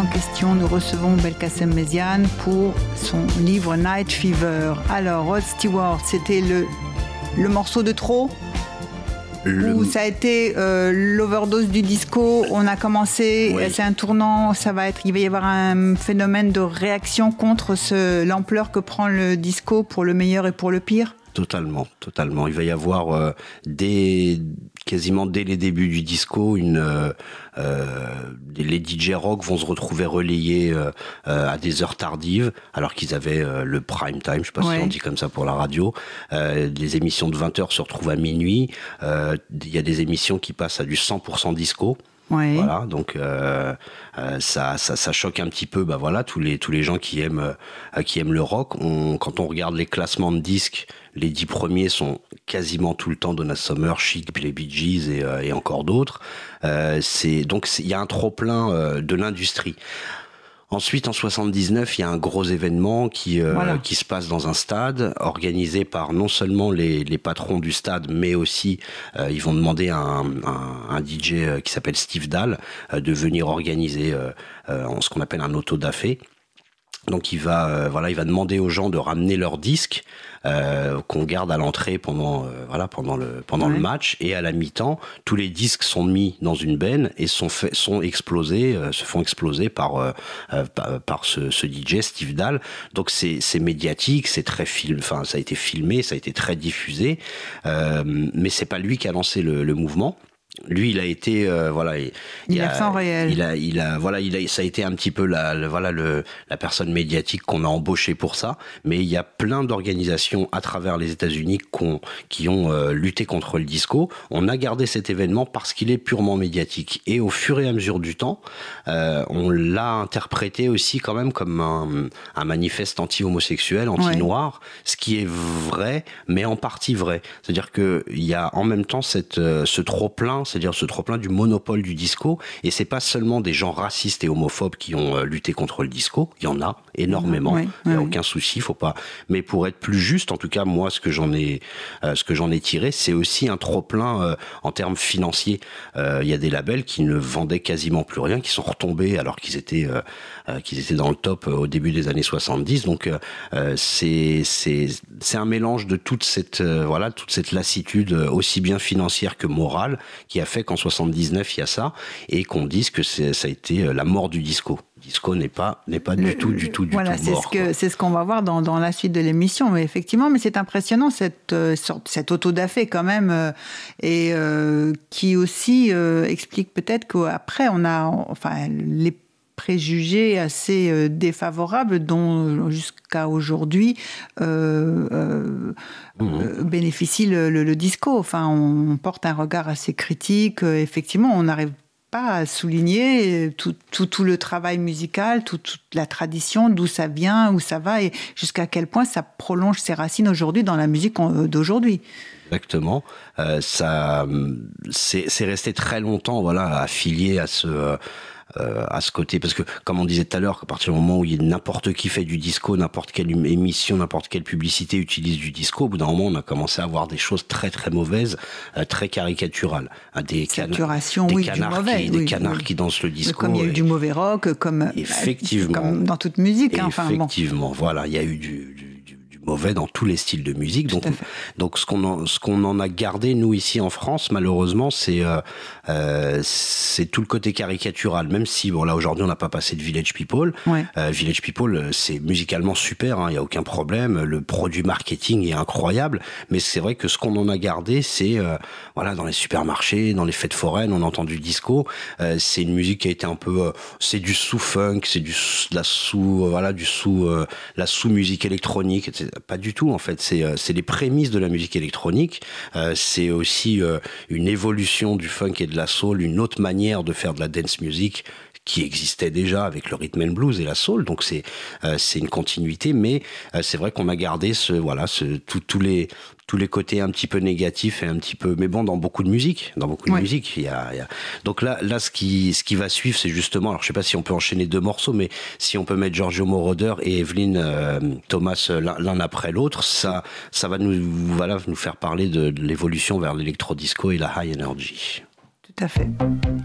en question, nous recevons Belkacem Méziane pour son livre Night Fever. Alors, Rod Stewart, c'était le morceau de trop ? Ou ça a été l'overdose du disco, on a commencé, oui. C'est un tournant, il va y avoir un phénomène de réaction contre l'ampleur que prend le disco pour le meilleur et pour le pire ? Totalement. Il va y avoir quasiment dès les débuts du disco, les DJ rock vont se retrouver relayés à des heures tardives, alors qu'ils avaient le prime time, je sais pas si on dit comme ça pour la radio. Les émissions de 20h se retrouvent à minuit. Il y a des émissions qui passent à du 100% disco. Ouais. Voilà, donc ça choque un petit peu, tous les gens qui aiment le rock. Quand on regarde les classements de disques, les 10 premiers sont quasiment tout le temps Donna Summer, Chic, puis les Bee Gees et encore d'autres. Donc il y a un trop plein de l'industrie. Ensuite, en 79, il y a un gros événement qui se passe dans un stade, organisé par non seulement les patrons du stade, mais aussi ils vont demander à un DJ qui s'appelle Steve Dahl de venir organiser ce qu'on appelle un autodafé. Donc il va demander aux gens de ramener leurs disques qu'on garde à l'entrée pendant le match, et à la mi-temps tous les disques sont mis dans une benne et se font exploser par ce DJ Steve Dahl. Donc c'est médiatique, c'est très ça a été filmé, ça a été très diffusé, mais c'est pas lui qui a lancé le mouvement. Lui, il a été, l'accent réel. Ça a été un petit peu la personne médiatique qu'on a embauchée pour ça. Mais il y a plein d'organisations à travers les États-Unis qui ont lutté contre le disco. On a gardé cet événement parce qu'il est purement médiatique. Et au fur et à mesure du temps, on l'a interprété aussi quand même comme un manifeste anti-homosexuel, anti-noir, ce qui est vrai, mais en partie vrai. C'est-à-dire que il y a en même temps ce trop-plein, c'est-à-dire ce trop-plein du monopole du disco, et c'est pas seulement des gens racistes et homophobes qui ont lutté contre le disco, il y en a énormément, il y a aucun souci, faut pas, mais pour être plus juste, en tout cas moi ce que j'en ai tiré, c'est aussi un trop-plein en termes financiers. Il y a des labels qui ne vendaient quasiment plus rien, qui sont retombés alors qu'ils étaient dans le top au début des années 70, donc c'est un mélange de toute cette lassitude aussi bien financière que morale qui a fait qu'en 79 il y a ça, et qu'on dise que ça a été la mort du disco. Le disco n'est pas du tout mort. C'est ce qu'on va voir dans la suite de l'émission, mais effectivement, mais c'est impressionnant cette autodafé quand même, et qui aussi explique peut-être qu'après on a les préjugés assez défavorables dont jusqu'à aujourd'hui bénéficie le disco. Enfin, on porte un regard assez critique. Effectivement, on n'arrive pas à souligner tout le travail musical, toute la tradition, d'où ça vient, où ça va, et jusqu'à quel point ça prolonge ses racines aujourd'hui dans la musique d'aujourd'hui. Exactement. C'est resté très longtemps, affilié à ce côté, parce que comme on disait tout à l'heure, à partir du moment où n'importe qui fait du disco, n'importe quelle émission, n'importe quelle publicité utilise du disco, au bout d'un moment on a commencé à voir des choses très très mauvaises, très caricaturales, des canards qui dansent le disco, comme il y a eu du mauvais rock, comme dans toute musique, effectivement, il y a eu du mauvais dans tous les styles de musique. Donc ce qu'on en a gardé nous ici en France, malheureusement, c'est tout le côté caricatural. Même si là aujourd'hui on n'a pas passé de Village People. Village People, c'est musicalement super, il y a aucun problème. Le produit marketing est incroyable, mais c'est vrai que ce qu'on en a gardé, c'est dans les supermarchés, dans les fêtes foraines, on entend du disco. C'est une musique qui a été un peu, c'est du sous-funk, c'est la sous-musique électronique, etc. Pas du tout, en fait. C'est les prémices de la musique électronique. C'est aussi une évolution du funk et de la soul, une autre manière de faire de la dance music qui existait déjà avec le rhythm and blues et la soul. Donc c'est une continuité, mais c'est vrai qu'on a gardé tous les côtés un petit peu négatifs et un petit peu, mais bon, dans beaucoup de musique, il y a... Donc là ce qui va suivre, c'est justement, alors je sais pas si on peut enchaîner 2 morceaux, mais si on peut mettre Giorgio Moroder et Evelyn Thomas l'un après l'autre, ça va nous faire parler de l'évolution vers l'électro-disco et la high energy. Tout à fait.